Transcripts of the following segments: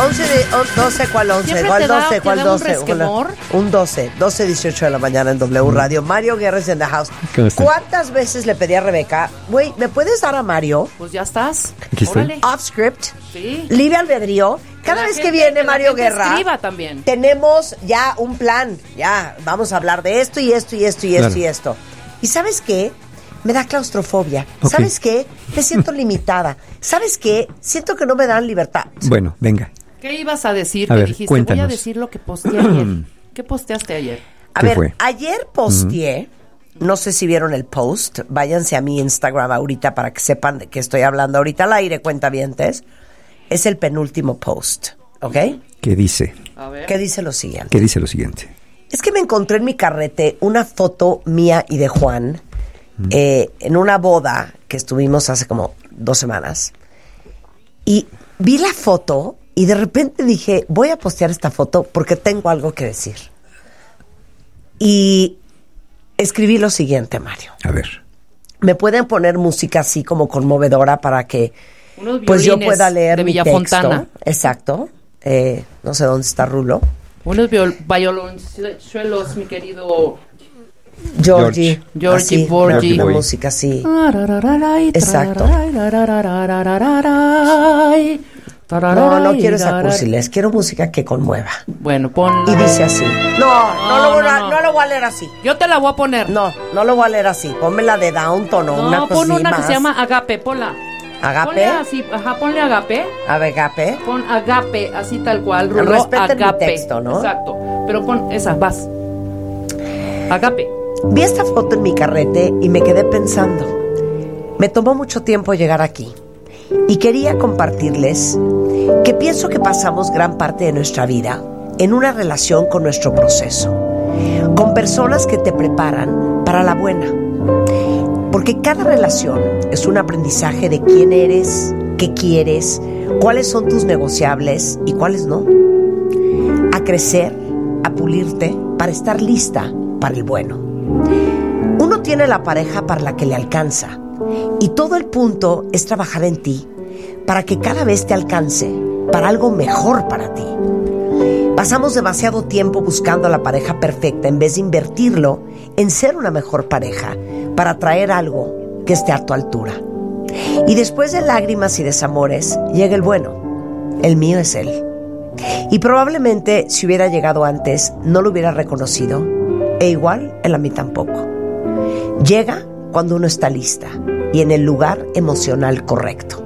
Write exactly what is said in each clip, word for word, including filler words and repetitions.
once de, doce, ¿cuál once? Siempre ¿Cuál te da- doce? te ¿Cuál da un doce? resquemor. Un doce, doce, dieciocho de la mañana en W Radio. Mario Guerra in the house. ¿Cómo estás? ¿Cuántas veces le pedí a Rebeca, güey, ¿me puedes dar a Mario? Pues ya estás. Aquí estoy. Órale. Off script, Sí. libre albedrío. Cada la vez que gente- viene que la Mario gente Guerra, escriba también. tenemos ya un plan. Ya, vamos a hablar de esto y esto y esto y esto Claro. y esto. ¿Y sabes qué? Me da claustrofobia. Ok. ¿Sabes qué? Me siento limitada. ¿Sabes qué? Siento que no me dan libertad. Bueno, venga. ¿Qué ibas a decir? A que ver, dijiste, cuéntanos. voy a decir lo que posteé ayer. ¿Qué posteaste ayer? A ¿Qué ver, fue? ayer posteé, no sé si vieron el post, váyanse a mi Instagram ahorita para que sepan de qué estoy hablando ahorita al aire, cuentavientes. Es el penúltimo post, ¿ok? ¿Qué dice? A ver. ¿Qué dice lo siguiente? ¿Qué dice lo siguiente? Es que me encontré en mi carrete una foto mía y de Juan eh, en una boda que estuvimos hace como dos semanas. Y vi la foto y de repente dije, voy a postear esta foto porque tengo algo que decir. Y escribí lo siguiente, Mario. A ver. ¿Me pueden poner música así como conmovedora para que Unos pues yo violines pueda leer de mi Villafontana. texto? Exacto. Eh, no sé dónde está Rulo. Unos viol- violonchuelos, mi querido. Georgie. Georgie así, Porgy. Una, una Boy. música así. Exacto. No, no quiero esa cursiles. Quiero música que conmueva. Bueno, pon. Y dice así. No, no, No, lo, voy no, a- no. no lo voy a leer así. Yo te la voy a poner. No, no lo voy a leer así. Ponme la de Downton o una No, cosa pon así una más. que se llama Agape, ponla. ¿Agape? Ponle así, ajá, ponle Agape. Agape. Pon Agape, así tal cual, Rulo. Respeten mi Agape. texto, ¿no? Exacto. Pero pon esa, vas. Agape. Vi esta foto en mi carrete y me quedé pensando. Me tomó mucho tiempo llegar aquí y quería compartirles que pienso que pasamos gran parte de nuestra vida en una relación con nuestro proceso, con personas que te preparan para la buena, porque cada relación es un aprendizaje de quién eres, qué quieres, cuáles son tus negociables y cuáles no, a crecer, a pulirte para estar lista para el bueno. Uno tiene la pareja para la que le alcanza y todo el punto es trabajar en ti para que cada vez te alcance para algo mejor para ti. Pasamos demasiado tiempo buscando a la pareja perfecta en vez de invertirlo en ser una mejor pareja para traer algo que esté a tu altura. Y después de lágrimas y desamores llega el bueno. El mío es él. Y probablemente si hubiera llegado antes no lo hubiera reconocido, e igual él a mí tampoco. Llega cuando uno está lista y en el lugar emocional correcto.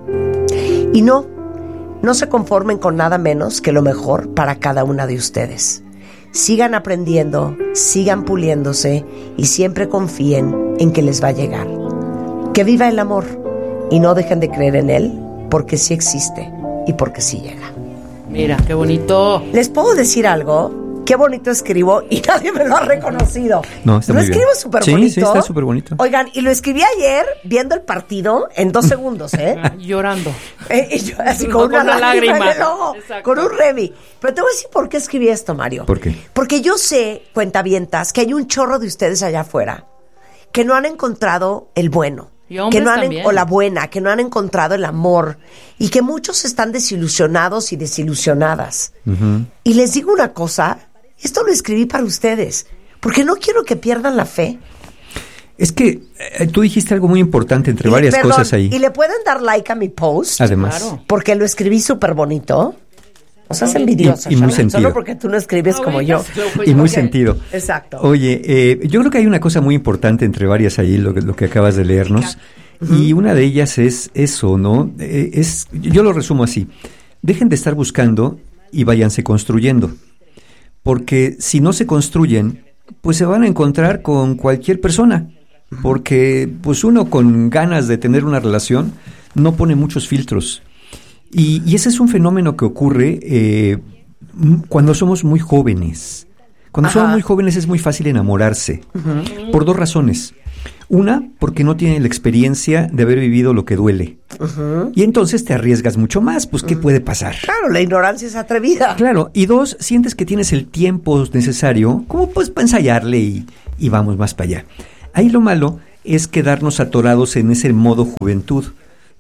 Y no, no se conformen con nada menos que lo mejor para cada una de ustedes. Sigan aprendiendo, sigan puliéndose y siempre confíen en que les va a llegar. Que viva el amor y no dejen de creer en él porque sí existe y porque sí llega. Mira, qué bonito. ¿Les puedo decir algo? Qué bonito escribo y nadie me lo ha reconocido. No, está ¿Lo muy bien. escribo súper Sí, bonito? sí, está súper bonito. Oigan, y lo escribí ayer viendo el partido en dos segundos, ¿eh? Llorando. Eh, y yo así No, con una con una lágrima en lágrima. el ojo, Exacto. con un revi. Pero te voy a decir por qué escribí esto, Mario. ¿Por qué? Porque yo sé, cuentavientas, que hay un chorro de ustedes allá afuera que no han encontrado el bueno. Y hombres que no han en- también. o la buena, que no han encontrado el amor y que muchos están desilusionados y desilusionadas. Ujú. Y les digo una cosa, esto lo escribí para ustedes, porque no quiero que pierdan la fe. Es que eh, tú dijiste algo muy importante entre Y- varias perdón, cosas ahí. Y le pueden dar like a mi post, Además. Claro. porque lo escribí súper bonito. O sea, es envidiosa, Y- y muy Charlotte, sentido. solo porque tú no escribes como yo. Y muy Ok, sentido. Exacto. Oye, eh, yo creo que hay una cosa muy importante entre varias ahí, lo, que- lo que acabas de leernos. Y una de ellas es eso, ¿no? Eh, es, yo lo resumo así. Dejen de estar buscando y váyanse construyendo. Porque si no se construyen, pues se van a encontrar con cualquier persona. Porque pues uno con ganas de tener una relación no pone muchos filtros. Y, y ese es un fenómeno que ocurre eh, m- cuando somos muy jóvenes. Cuando Ajá. somos muy jóvenes es muy fácil enamorarse. Por dos razones. Una, porque no tiene la experiencia de haber vivido lo que duele. Ujú. Y entonces te arriesgas mucho más. Pues, ¿qué puede pasar? Claro, la ignorancia es atrevida. Claro. Y dos, sientes que tienes el tiempo necesario como pues para ensayarle y, y vamos más para allá. Ahí lo malo es quedarnos atorados en ese modo juventud,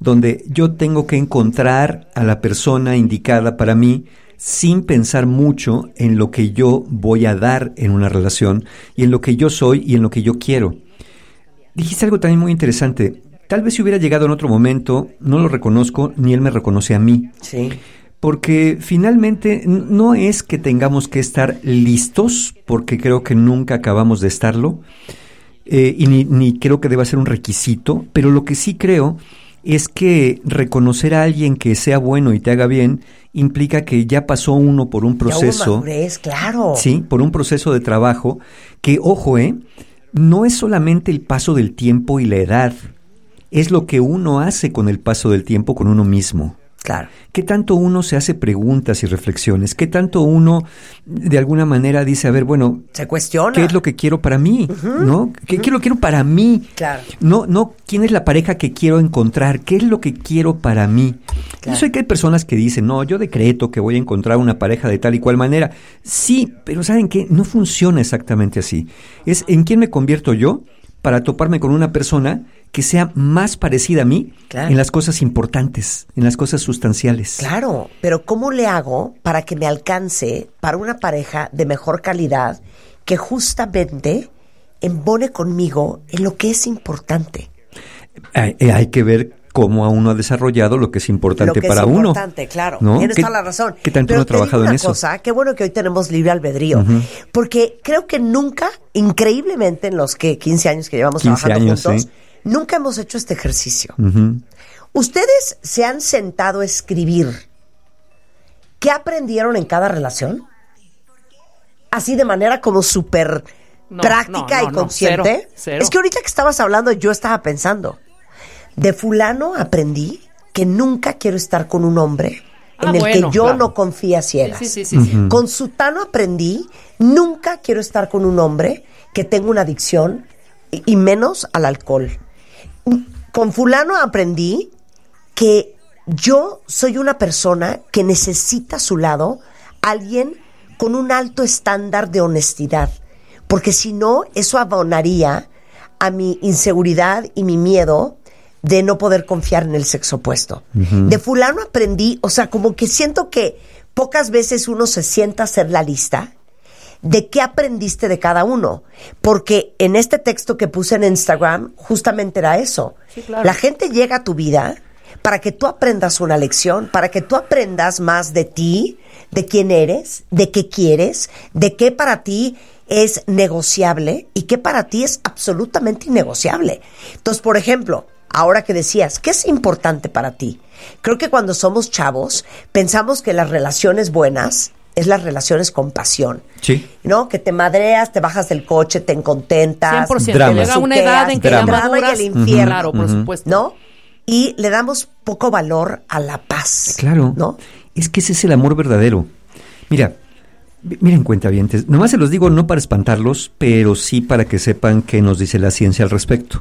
donde yo tengo que encontrar a la persona indicada para mí sin pensar mucho en lo que yo voy a dar en una relación y en lo que yo soy y en lo que yo quiero. Dijiste algo también muy interesante. Tal vez si hubiera llegado en otro momento, no lo reconozco, ni él me reconoce a mí. Sí. Porque finalmente no es que tengamos que estar listos, porque creo que nunca acabamos de estarlo, eh, y ni, ni creo que deba ser un requisito, pero lo que sí creo es que reconocer a alguien que sea bueno y te haga bien implica que ya pasó uno por un proceso. Ya hubo madurez, claro. Sí, por un proceso de trabajo que, ojo, eh, no es solamente el paso del tiempo y la edad, es lo que uno hace con el paso del tiempo con uno mismo. Claro. ¿Qué tanto uno se hace preguntas y reflexiones? ¿Qué tanto uno, de alguna manera, dice, a ver, bueno, se cuestiona? ¿Qué es lo que quiero para mí? Uh-huh. ¿No? ¿Qué, uh-huh. ¿Qué lo quiero para mí? Claro. No, no, ¿quién es la pareja que quiero encontrar? ¿Qué es lo que quiero para mí? Claro. Yo sé que hay personas que dicen, no, yo decreto que voy a encontrar una pareja de tal y cual manera. Sí, pero ¿saben qué? No funciona exactamente así. Es en quién me convierto yo para toparme con una persona que sea más parecida a mí, claro, en las cosas importantes, en las cosas sustanciales. Claro, pero ¿cómo le hago para que me alcance para una pareja de mejor calidad que justamente embone conmigo en lo que es importante? Hay, hay que ver cómo uno ha desarrollado lo que es importante lo que para es uno. importante, claro. ¿No? Tienes ¿Qué, toda la razón. ¿Qué tanto Pero uno ha trabajado te digo en una eso? Cosa, qué bueno que hoy tenemos libre albedrío. Uh-huh. Porque creo que nunca, increíblemente en los que quince años que llevamos trabajando años, juntos, ¿sí? Nunca hemos hecho este ejercicio. Uh-huh. ¿Ustedes se han sentado a escribir qué aprendieron en cada relación? Así de manera como súper no, práctica no, no, y consciente. No, cero, cero. Es que ahorita que estabas hablando yo estaba pensando, de fulano aprendí que nunca quiero estar con un hombre en ah, el bueno, que yo claro. no confíe a ciegas. Sí, sí, sí, sí, uh-huh. Con sutano aprendí, nunca quiero estar con un hombre que tenga una adicción y, y menos al alcohol. Con fulano aprendí que yo soy una persona que necesita a su lado alguien con un alto estándar de honestidad, porque si no, eso abonaría a mi inseguridad y mi miedo de no poder confiar en el sexo opuesto. Uh-huh. De fulano aprendí, o sea, como que siento que pocas veces uno se sienta a hacer la lista de qué aprendiste de cada uno, porque en este texto que puse en Instagram justamente era eso. Sí, claro. La gente llega a tu vida para que tú aprendas una lección, para que tú aprendas más de ti, de quién eres, de qué quieres, de qué para ti es negociable y qué para ti es absolutamente innegociable. Entonces, por ejemplo, ahora que decías, ¿qué es importante para ti? Creo que cuando somos chavos pensamos que las relaciones buenas es las relaciones con pasión. Sí. ¿No? Que te madreas, te bajas del coche, te contentas. cien por ciento. Drama. Llega una edad en que Drama. ya maduras. Y el infierno. Uh-huh. Claro, por uh-huh. supuesto. ¿No? Y le damos poco valor a la paz. Claro. ¿No? Es que ese es el amor verdadero. Mira, miren cuentavientes, nomás se los digo no para espantarlos, pero sí para que sepan qué nos dice la ciencia al respecto.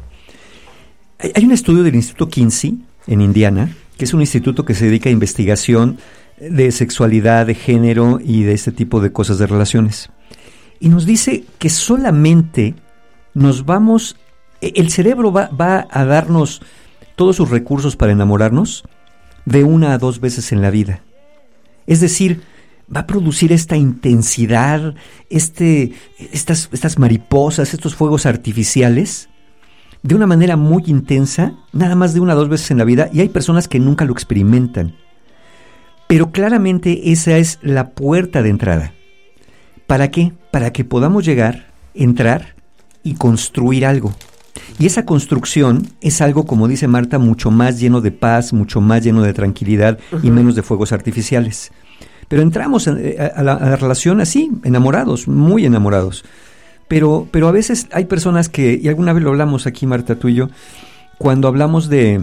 Hay un estudio del Instituto Kinsey en Indiana, que es un instituto que se dedica a investigación de sexualidad, de género y de este tipo de cosas de relaciones. Y nos dice que solamente nos vamos, el cerebro va, va a darnos todos sus recursos para enamorarnos de una a dos veces en la vida. Es decir, va a producir esta intensidad, este, estas, estas mariposas, estos fuegos artificiales, de una manera muy intensa, nada más de una o dos veces en la vida, y hay personas que nunca lo experimentan. Pero claramente esa es la puerta de entrada. ¿Para qué? Para que podamos llegar, entrar y construir algo. Y esa construcción es algo, como dice Marta, mucho más lleno de paz, mucho más lleno de tranquilidad uh-huh. y menos de fuegos artificiales. Pero entramos a, a, la, a la relación así, enamorados, muy enamorados. Pero, pero a veces hay personas que, y alguna vez lo hablamos aquí, Marta, tú y yo, cuando hablamos de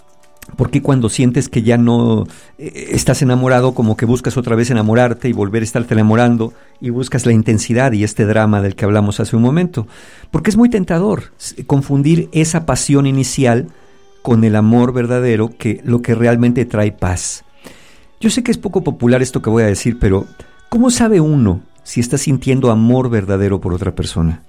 por qué cuando sientes que ya no eh, estás enamorado, como que buscas otra vez enamorarte y volver a estarte enamorando y buscas la intensidad y este drama del que hablamos hace un momento. Porque es muy tentador confundir esa pasión inicial con el amor verdadero, que lo que realmente trae paz. Yo sé que es poco popular esto que voy a decir, pero ¿cómo sabe uno si estás sintiendo amor verdadero por otra persona?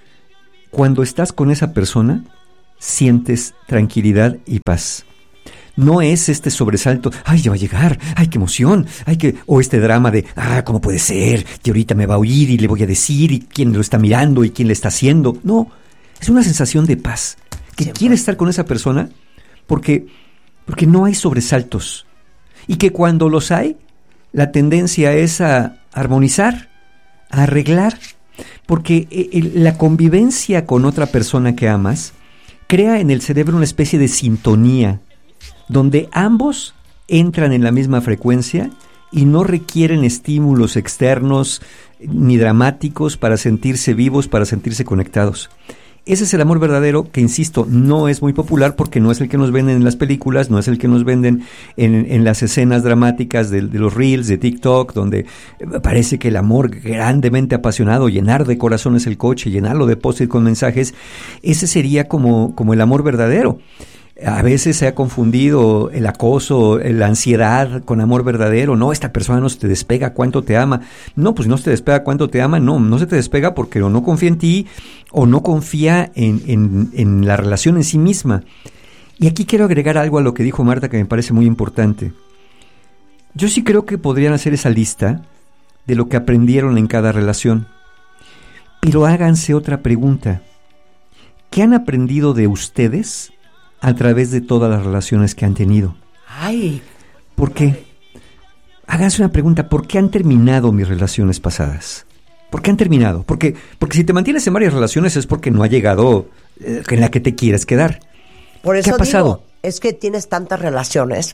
Cuando estás con esa persona, sientes tranquilidad y paz. No es este sobresalto, ay, ya va a llegar, ay, qué emoción, ay, que, o este drama de, ah, ¿cómo puede ser? Y ahorita me va a oír y le voy a decir, y quién lo está mirando y quién le está haciendo. No, es una sensación de paz, que sí, quiere estar con esa persona porque, porque no hay sobresaltos. Y que cuando los hay, la tendencia es a armonizar, a arreglar, porque el, la convivencia con otra persona que amas crea en el cerebro una especie de sintonía, donde ambos entran en la misma frecuencia y no requieren estímulos externos ni dramáticos para sentirse vivos, para sentirse conectados. Ese es el amor verdadero que, insisto, no es muy popular porque no es el que nos venden en las películas, no es el que nos venden en, en las escenas dramáticas de, de los reels, de TikTok, donde parece que el amor grandemente apasionado, llenar de corazones el coche, llenarlo de post-it con mensajes, ese sería como, como el amor verdadero. A veces se ha confundido el acoso, la ansiedad con amor verdadero. No, esta persona no se te despega cuánto te ama. No, pues no se te despega cuánto te ama. No, no se te despega porque o no confía en ti o no confía en, en, en la relación en sí misma. Y aquí quiero agregar algo a lo que dijo Marta que me parece muy importante. Yo sí creo que podrían hacer esa lista de lo que aprendieron en cada relación. Pero háganse otra pregunta. ¿Qué han aprendido de ustedes a través de todas las relaciones que han tenido? Ay. ¿Por qué? Háganse una pregunta, ¿por qué han terminado mis relaciones pasadas? ¿Por qué han terminado? Porque, porque si te mantienes en varias relaciones es porque no ha llegado eh, en la que te quieres quedar. Por eso ¿Qué ha pasado? Digo, es que tienes tantas relaciones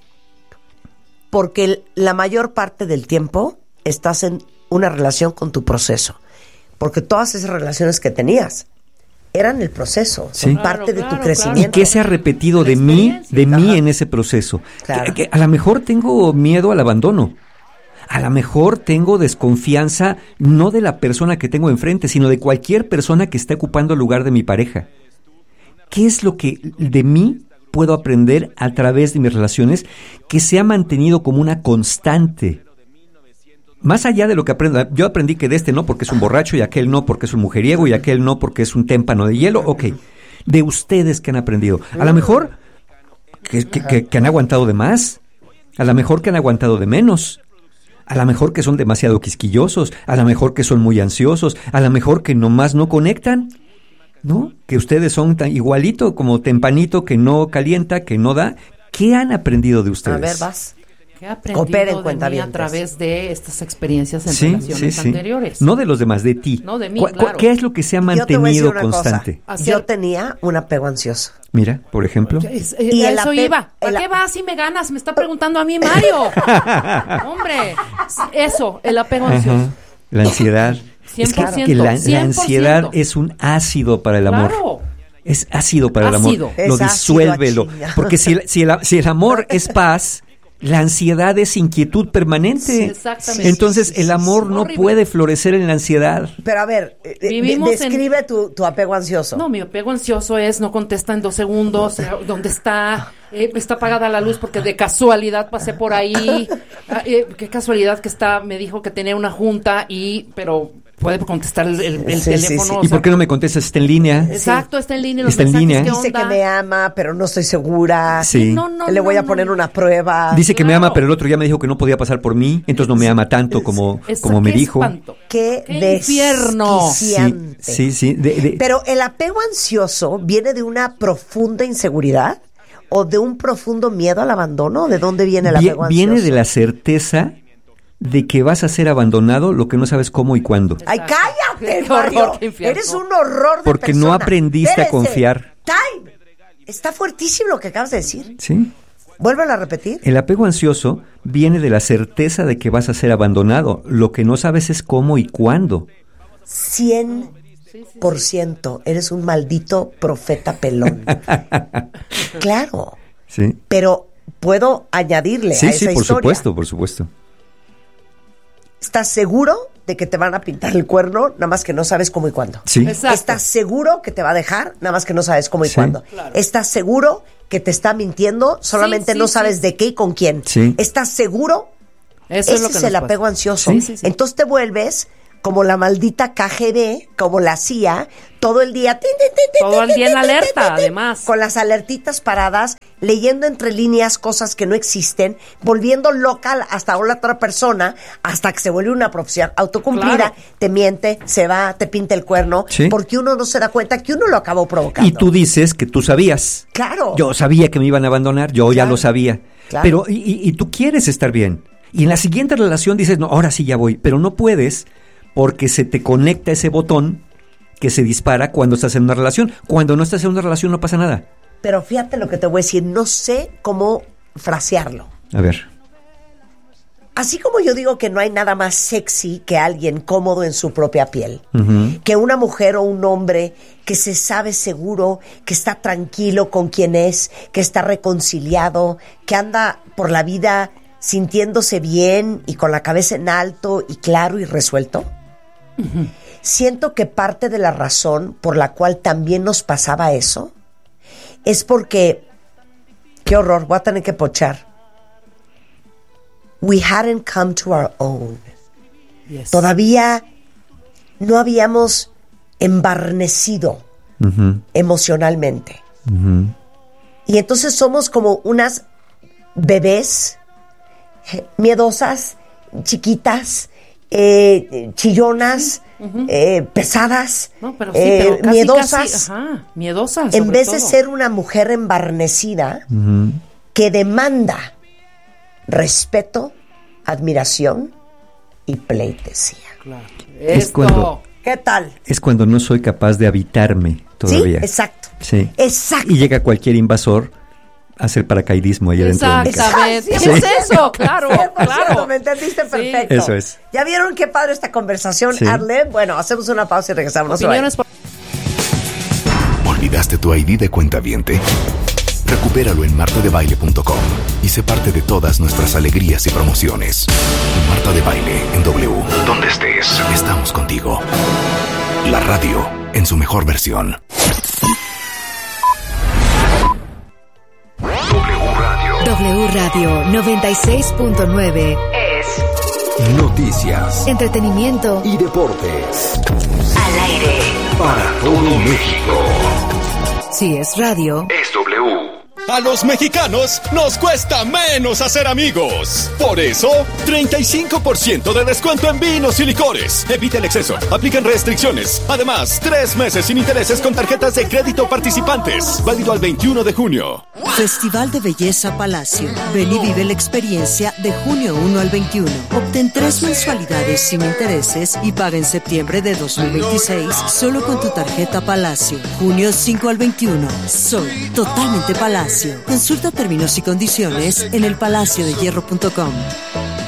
porque el, la mayor parte del tiempo estás en una relación con tu proceso. Porque todas esas relaciones que tenías eran el proceso, son sí. parte claro, de claro, tu crecimiento. ¿Y qué se ha repetido de mí, de Ajá. mí en ese proceso? Claro. Que, que a lo mejor tengo miedo al abandono. A lo mejor tengo desconfianza no de la persona que tengo enfrente, sino de cualquier persona que esté ocupando el lugar de mi pareja. ¿Qué es lo que de mí puedo aprender a través de mis relaciones que se ha mantenido como una constante? Más allá de lo que aprendo, yo aprendí que de este no porque es un borracho y aquel no porque es un mujeriego y aquel no porque es un témpano de hielo. Ok, de ustedes que han aprendido. A lo mejor que, que, que, que han aguantado de más, a lo mejor que han aguantado de menos, a lo mejor que son demasiado quisquillosos, a lo mejor que son muy ansiosos, a lo mejor que nomás no conectan, ¿no? Que ustedes son tan igualito como tempanito que no calienta, que no da. ¿Qué han aprendido de ustedes? A ver, vas. ¿Qué he aprendido Cooperen, de cuentavientes. mí a través de estas experiencias en Sí, relaciones sí, sí. anteriores? No de los demás, de ti. No, de mí, ¿Cu- cu- claro. ¿Qué es lo que se ha Yo te voy a decir mantenido una constante? cosa. Hacer- Yo tenía un apego ansioso. Mira, por ejemplo. Es- eh, Y a el eso ape- iba. el ¿Para a- qué vas si me ganas? Me está preguntando a mí Mario. Hombre, eso, el apego ansioso. Ajá. La ansiedad. cien por ciento, Es que la, la cien por ciento. ansiedad es un ácido para el amor. Claro. Es ácido para Ácido. el amor. Lo Es ácido a disuelve. lo- chinga. porque si, el- si, el, si el amor es paz, la ansiedad es inquietud permanente. Sí, exactamente. Entonces Sí, sí, el sí, amor sí. no Horrible. puede florecer en la ansiedad. Pero a ver, eh, eh, Vivimos en- describe tu, tu apego ansioso. No, mi apego ansioso es no contesta en dos segundos, eh, ¿dónde está? Eh, está apagada la luz porque de casualidad pasé por ahí. Ah, eh, qué casualidad que está, me dijo que tenía una junta y, pero puede contestar el, el- el Sí, sí, teléfono. sí. o ¿Y sea, por qué no me contestas? Está en línea. Exacto, está en línea. Los Está en mensajes, línea. ¿qué Dice onda? que me ama, pero no estoy segura. Sí. No, no, Le voy no, a poner no. una prueba. Dice que me Claro. ama, pero el otro ya me dijo que no podía pasar por mí, entonces no me ama tanto como, Esa- como me qué dijo. espanto. Qué, ¡Qué infierno! Sí, desquiciante. sí, sí. de- de- Pero el apego ansioso viene de una profunda inseguridad o de un profundo miedo al abandono. ¿De dónde viene el vie- apego ansioso? viene de la certeza de que vas a ser abandonado, lo que no sabes cómo y cuándo. ¡Ay, cállate, Qué horror, Mario! qué infierno. Eres un horror de Porque no persona. aprendiste a Espérense. confiar. Time. Está fuertísimo lo que acabas de decir. ¿Sí? Vuélvelo a repetir. El apego ansioso viene de la certeza de que vas a ser abandonado, lo que no sabes es cómo y cuándo. cien por ciento. Eres un maldito profeta pelón. Claro. Sí, Pero puedo añadirle sí, a sí, esa por historia. supuesto, por supuesto. ¿Estás seguro de que te van a pintar el cuerno, nada más que no sabes cómo y cuándo? Sí, Exacto. ¿Estás seguro que te va a dejar, nada más que no sabes cómo y Sí. cuándo? Claro. ¿Estás seguro que te está mintiendo, solamente Sí, no sí, sabes sí. de qué y con quién? Sí. ¿Estás seguro? Eso Ese es lo que es nos el pasa. apego ansioso. Sí, sí, sí. Entonces te vuelves como la maldita K G B, como la C I A, todo el día. tin, tin, tin, tin, Todo el tin, día en tin, tin, alerta, tin, tin, además. Con las alertitas paradas leyendo entre líneas cosas que no existen, volviendo loca hasta a la otra persona, hasta que se vuelve una profecía autocumplida, claro. Te miente, se va, te pinta el cuerno, ¿sí? Porque uno no se da cuenta que uno lo acabó provocando. Y tú dices que tú sabías. Claro. Yo sabía que me iban a abandonar, yo claro. ya lo sabía. Claro. Pero, y, y, y tú quieres estar bien. Y en la siguiente relación dices, no, ahora sí ya voy. Pero no puedes porque se te conecta ese botón que se dispara cuando estás en una relación. Cuando no estás en una relación no pasa nada. Pero fíjate lo que te voy a decir, no sé cómo frasearlo. A ver. Así como yo digo que no hay nada más sexy que alguien cómodo en su propia piel, Uh-huh. que una mujer o un hombre que se sabe seguro, que está tranquilo con quien es, que está reconciliado, que anda por la vida sintiéndose bien y con la cabeza en alto y claro y resuelto. Uh-huh. Siento que parte de la razón por la cual también nos pasaba eso es porque, qué horror, voy a tener que pochar. We hadn't come to our own. Yes. Todavía no habíamos embarnecido Uh-huh. emocionalmente. Uh-huh. Y entonces somos como unas bebés eh, miedosas, chiquitas, eh, chillonas, Uh-huh. eh, pesadas, no, pero sí, eh, pero casi, miedosas. Casi, ajá, miedosas. En vez todo. de ser una mujer embarnecida Uh-huh. que demanda respeto, admiración y pleitesía. Claro. Es Esto. cuando- ¿Qué tal? Es cuando no soy capaz de habitarme todavía. Sí, exacto. Sí. Exacto. Y llega cualquier invasor a hacer paracaidismo ahí adentro de mi casa. Exactamente. Sí. Es eso, claro, cien por ciento, claro. me entendiste Sí. perfecto. Eso es. ¿Ya vieron qué padre esta conversación, Sí. Arle? Bueno, hacemos una pausa y regresamos. No se Opiniones vayan. por... ¿Olvidaste tu I D de cuentaviente? Recupéralo en marta de baile punto com y sé parte de todas nuestras alegrías y promociones. Marta de Baile en W. Donde estés, estamos contigo. La radio en su mejor versión. W Radio. W Radio noventa y seis punto nueve es Noticias entretenimiento y deportes. al aire. Para todo México. Si es radio, Es W. A los mexicanos nos cuesta menos hacer amigos. Por eso, treinta y cinco por ciento de descuento en vinos y licores. Evita el exceso. Aplican restricciones. Además, tres meses sin intereses con tarjetas de crédito participantes. Válido al veintiuno de junio. Festival de Belleza Palacio. Ven y vive la experiencia de junio uno al veintiuno. Obtén tres mensualidades sin intereses y paga en septiembre de dos mil veintiséis solo con tu tarjeta Palacio. Junio cinco al veintiuno. Soy totalmente Palacio. Consulta términos y condiciones en el palacio de hierro punto com.